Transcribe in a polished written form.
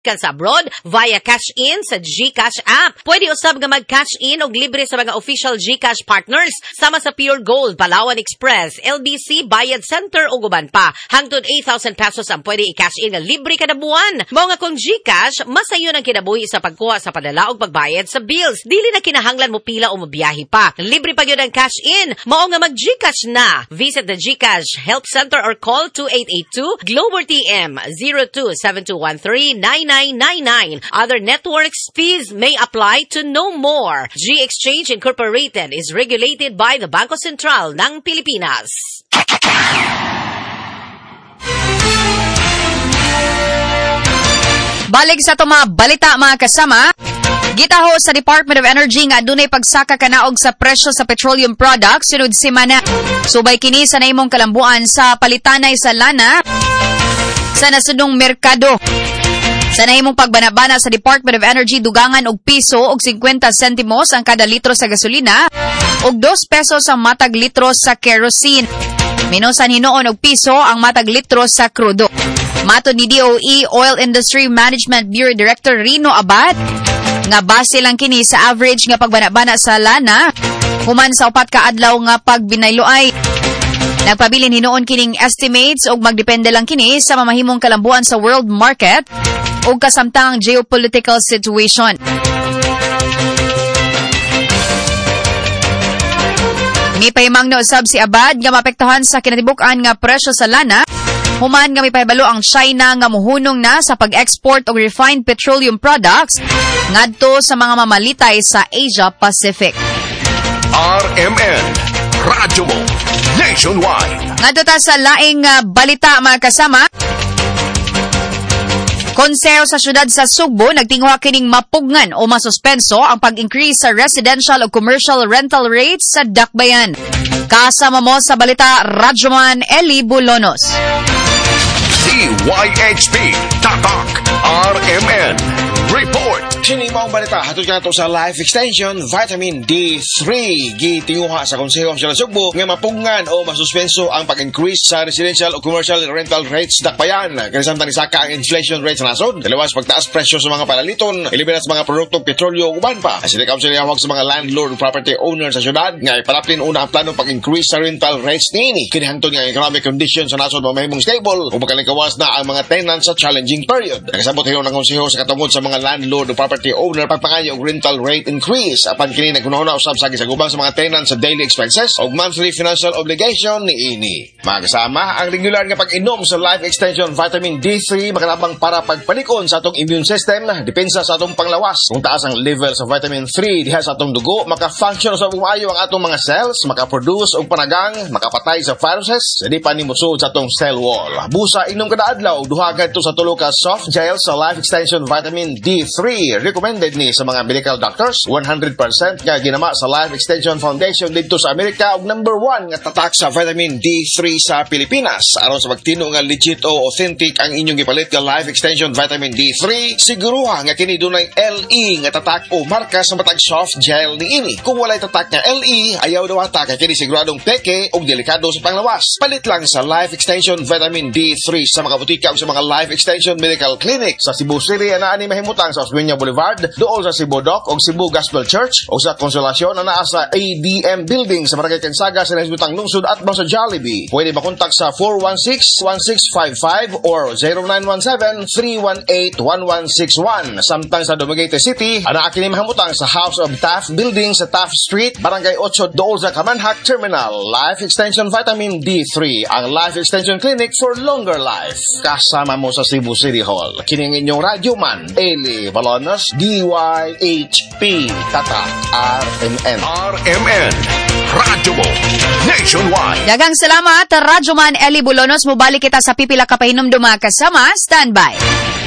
ka sa abroad via cash-in sa GCash app. Pwede usab nga mag-cash-in og libre sa mga official GCash partners sama sa Pure Gold, Palawan Express, LBC, Bayad Center ug uban pa. Hangtod 8,000 pesos ang pwede i-cash-in nga libre kada buwan. Mao nga kung GCash, masayon ang kinabuhi sa pagkuha sa padala ug pagbayad sa bills. Dili na kinahanglan mo pila o mobiyahe pa. Libre pa gyud ang cash-in. Mao nga mag-GCash na. Visit the GCash Help Center or call 2882 Global TM 0272139999. Other networks fees may apply to no more. G-Exchange Incorporated is regulated by the Bangko Sentral ng Pilipinas. Balik sa ito mga balita mga kasama. Gitaho sa Department of Energy nga adunay pagsaka kanaog sa presyo sa petroleum products sunod semana. Subay kini sa naimong kalambuan sa palitanay sa lana sa nasudnong merkado. Sa nahimong pagbanabana sa Department of Energy, dugangan og piso og 50 sentimos ang kada litro sa gasolina og 2 pesos ang matag litro sa kerosene. Minusan hinuon og piso ang matag litro sa krudo. Matod ni DOE Oil Industry Management Bureau Director Rino Abad, nga base lang kini sa average nga pagbanabana sa lana human sa 4 ka adlaw nga pagbinayloay. Nagpabilin hinuon kining estimates og magdepende lang kini sa mamahimong kalambuan sa world market ug kasamtang geopolitical situation. Mipahimang na usab si Abad nga mapektuhan sa kinatibuk-an nga presyo sa lana human nga mipahibalo ang China nga muhunong na sa pag-export og refined petroleum products ngadto sa mga mamalitay sa Asia Pacific. RMN Radyo Mo Nationwide. Ngadto ta sa laing balita mga kasama. Konseho sa syudad sa Sugbo nagtinguha kining mapugngan o masuspenso ang pag-increase sa residential o commercial rental rates sa Dakbayan. Kasama mo sa balita Radyoman Eli Bulonos. DYHP Tatak RMN Report. Sini mo ang balita hatod ka nato sa Life Extension Vitamin D3 gitinguha sa Konseho sa Sugbo nga mapungan o masuspenso ang pag-increase sa residential o commercial rental rates Dakbayan. Kanisamtang nisaka ang inflation rate sa nasod, dalawas pagtaas presyo sa mga palaliton, eliminat sa mga produktong petrolyo uban pa. Sila Council yawag sa mga landlord property owner sa syudad nga ipalaplin una ang planong pag-increase sa rental rates niini. Kinihangtod nga economic conditions sa nasod mamahimong stable ug makalikawas na ang mga tenants sa challenging period. Nakasabot hiyon ang Konseho sa katungod sa mga landlord o property owner pagpangayo og rental rate increase apan kini nagkunahuna usab sa gisagubang sa mga tenants sa daily expenses o monthly financial obligation niini. Magasama ang regular nga pag-inom sa Life Extension Vitamin D3 makalabang para pagpalikon sa atong immune system, depensa sa atong panglawas. Kung taas ang level sa vitamin 3 diha sa atong dugo, maka-function sa bumayo ang atong mga cells, maka-produce og panagang, makapatay sa viruses, di pa nimutsod sa atong cell wall. Busa inom kada adlaw duha kadto sa tulo ka soft gel sa Life Extension Vitamin D3. Recommended ni sa mga medical doctors, 100% nga ginama sa Life Extension Foundation dito sa Amerika ug number 1 nga tatak sa vitamin D3 sa Pilipinas. Aron sa pagtino nga legit o authentic ang inyong gipalit nga Life Extension Vitamin D3, siguruha nga kini dunay LE nga tatak o marka sa matag soft gel niini. Kung walay tatak nga LE, ayaw daw ata kay kini siguradong peke ug delikado sa panglawas. Palit lang sa Life Extension Vitamin D3 sa mga butika ug sa mga Life Extension Medical Clinic sa Cebu City ana ani mahimutang sa Osmeña Boulevard, dool sa Cebu Dock o Cebu Gospel Church o sa Konsolasyon na naa sa ADM Building sa Barangay Kansaga sa Nasbutang Lungsod at sa Jollibee. Pwede makontak sa 416-1655 or 0917-318-1161. Samtang sa Dumaguete City, ana kini mahimutang sa House of Taft Building sa Taft Street, Barangay 8, dool sa Kamanhak Terminal. Life Extension Vitamin D3, ang Life Extension Clinic for longer life. Kasama mo sa Cebu City Hall. Kini ang inyong radyoman, Eli Balonos, DYHP Tatak RMN. RMN Radyo Mo Nationwide. Daghang salamat Radyoman Eli Bulonos. Mubalik kita sa pipila ka pahinom mga kasama. Standby.